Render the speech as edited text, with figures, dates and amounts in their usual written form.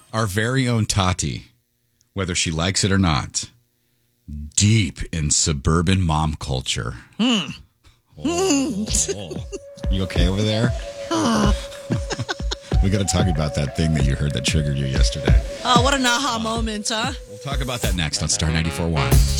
Our very own Tati, whether she likes it or not, deep in suburban mom culture. Oh. You okay over there? We got to talk about that thing that you heard that triggered you yesterday. Oh, what an aha moment, huh? We'll talk about that next on Star 94.1.